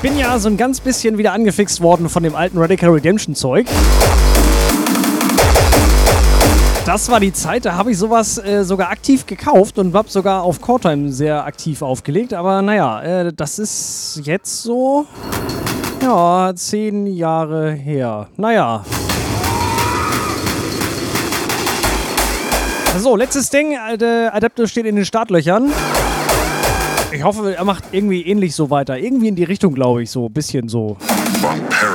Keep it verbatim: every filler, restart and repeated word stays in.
bin ja so ein ganz bisschen wieder angefixt worden von dem alten Radical Redemption Zeug. Das war die Zeit, da habe ich sowas äh, sogar aktiv gekauft und habe sogar auf Core-Time sehr aktiv aufgelegt. Aber naja, äh, das ist jetzt so, ja, zehn Jahre her. Naja. So, letztes Ding. Der Adeptus steht in den Startlöchern. Ich hoffe, er macht irgendwie ähnlich so weiter. Irgendwie in die Richtung, glaube ich, so ein bisschen so.